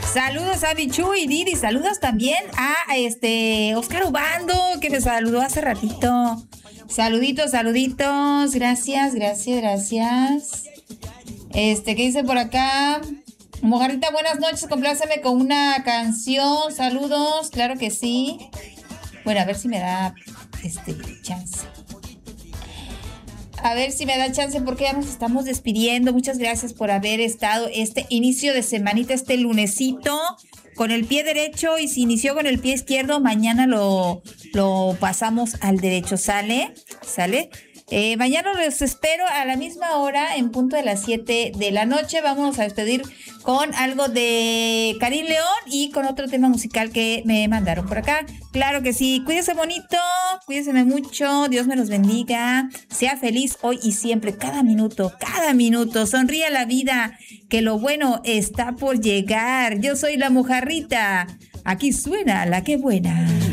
Saludos a Bichu y Didi. Saludos también a Oscar Ubando, que me saludó hace ratito. Saluditos. Gracias. ¿Qué dice por acá? Mojarrita, buenas noches. Compláceme con una canción. Saludos. Claro que sí. Bueno, a ver si me da chance. A ver si me da chance porque ya nos estamos despidiendo. Muchas gracias por haber estado este inicio de semanita, este lunesito, con el pie derecho, y si inició con el pie izquierdo, mañana lo pasamos al derecho. ¿Sale? Mañana los espero a la misma hora, en punto de las 7 de la noche. Vamos a despedir con algo de Karim León y con otro tema musical que me mandaron por acá. Claro que sí. Cuídese bonito, cuídese mucho. Dios me los bendiga. Sea feliz hoy y siempre, cada minuto. Sonríe a la vida, que lo bueno está por llegar. Yo soy la Mojarrita. Aquí suena la que buena.